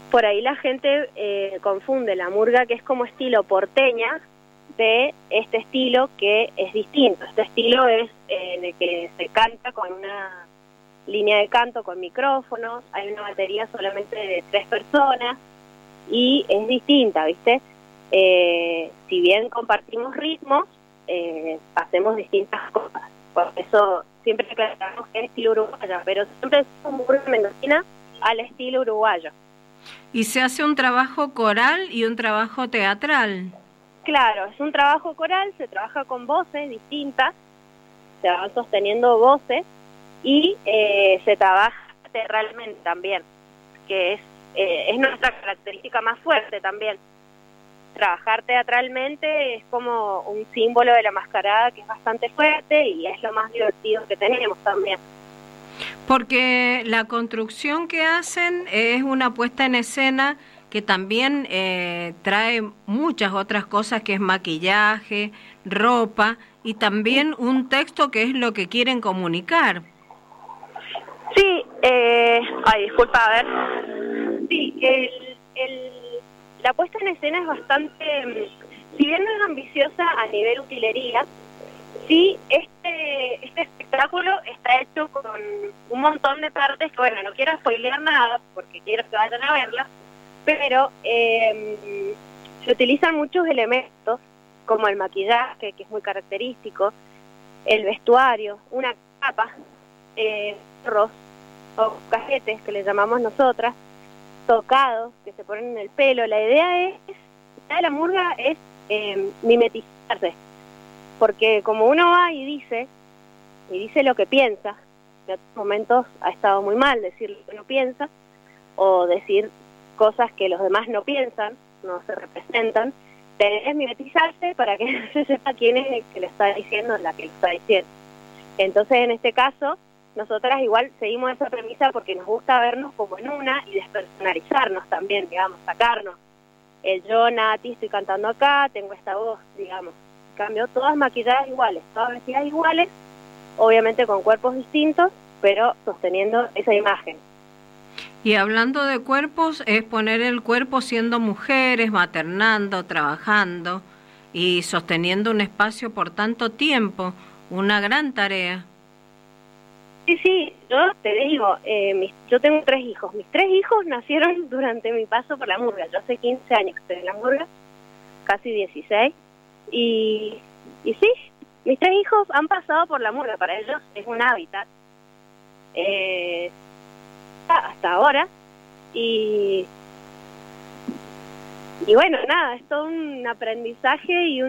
Por ahí la gente confunde la murga, que es como estilo porteña, de este estilo que es distinto. Este estilo es en el que se canta con una línea de canto con micrófonos, hay una batería solamente de 3 personas y es distinta, ¿viste? Si bien compartimos ritmos, hacemos distintas cosas. Por eso siempre aclaramos que es estilo uruguayo, pero siempre es como murga mendocina al estilo uruguayo. ¿Y se hace un trabajo coral y un trabajo teatral? Claro, es un trabajo coral, se trabaja con voces distintas, se van sosteniendo voces y se trabaja teatralmente también, que es nuestra característica más fuerte también. Trabajar teatralmente es como un símbolo de la mascarada que es bastante fuerte y es lo más divertido que tenemos también. Porque la construcción que hacen es una puesta en escena que también trae muchas otras cosas, que es maquillaje, ropa y también un texto que es lo que quieren comunicar. Sí, disculpa, a ver. Sí, la puesta en escena es bastante, si bien no es ambiciosa a nivel utilería, sí, este espectáculo está hecho con un montón de partes que, bueno, no quiero spoilear nada porque quiero que vayan a verla, pero se utilizan muchos elementos como el maquillaje, que es muy característico, el vestuario, una capa, gorros o cajetes que le llamamos nosotras, tocados que se ponen en el pelo. La idea de la murga es mimetizarse, porque como uno va y dice lo que piensa, en otros momentos ha estado muy mal decir lo que uno piensa, o decir cosas que los demás no piensan, no se representan, es mimetizarse para que no se sepa quién es el que lo está diciendo, la que lo está diciendo. Entonces, en este caso, nosotras igual seguimos esa premisa porque nos gusta vernos como en una y despersonalizarnos también, digamos, sacarnos. Yo, Nati, estoy cantando acá, tengo esta voz, digamos. En cambio, todas maquilladas iguales, todas vestidas iguales, obviamente con cuerpos distintos, pero sosteniendo esa imagen. Y hablando de cuerpos, es poner el cuerpo siendo mujeres, maternando, trabajando y sosteniendo un espacio por tanto tiempo, una gran tarea. Sí, yo te digo, yo tengo 3 hijos. Mis 3 hijos nacieron durante mi paso por la murga. Yo hace 15 años que estoy en la murga, casi 16. Y sí, mis 3 hijos han pasado por la murga. Para ellos es un hábitat. Hasta ahora. Y bueno, nada, es todo un aprendizaje y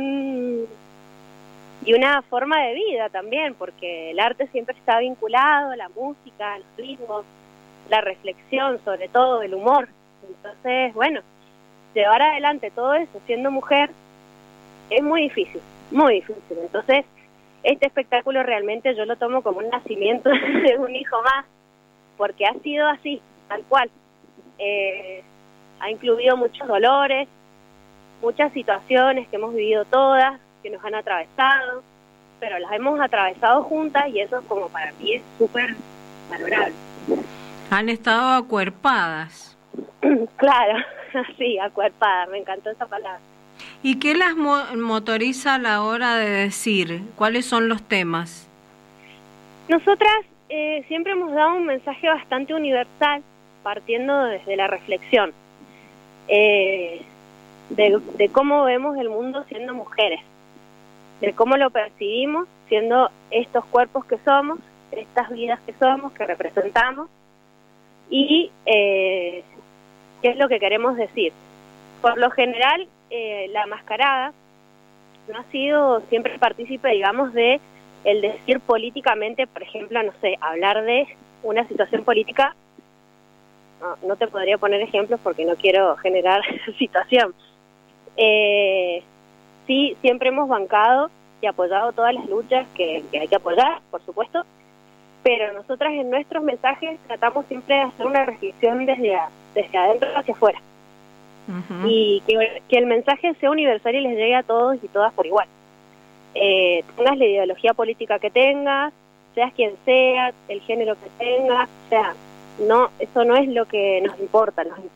una forma de vida también, porque el arte siempre está vinculado, la música, los ritmos, la reflexión, sobre todo el humor. Entonces, bueno, llevar adelante todo eso siendo mujer es muy difícil, muy difícil. Entonces, este espectáculo realmente yo lo tomo como un nacimiento de un hijo más, porque ha sido así, tal cual. Ha incluido muchos dolores, muchas situaciones que hemos vivido todas, que nos han atravesado, pero las hemos atravesado juntas y eso como para mí es súper valorable. Han estado acuerpadas. Claro, sí, acuerpadas, me encantó esa palabra. ¿Y qué las motoriza a la hora de decir? ¿Cuáles son los temas? Nosotras siempre hemos dado un mensaje bastante universal, partiendo desde la reflexión, de cómo vemos el mundo siendo mujeres, de cómo lo percibimos siendo estos cuerpos que somos, estas vidas que somos, que representamos, y qué es lo que queremos decir. Por lo general, la mascarada no ha sido siempre partícipe, digamos, de el decir políticamente, por ejemplo, no sé, hablar de una situación política. No te podría poner ejemplos porque no quiero generar situación. Sí, siempre hemos bancado y apoyado todas las luchas que hay que apoyar, por supuesto, pero nosotras en nuestros mensajes tratamos siempre de hacer una reflexión desde adentro hacia afuera. Uh-huh. Y que el mensaje sea universal y les llegue a todos y todas por igual. Tengas la ideología política que tengas, seas quien sea, el género que tengas, o sea, no, eso no es lo que nos importa,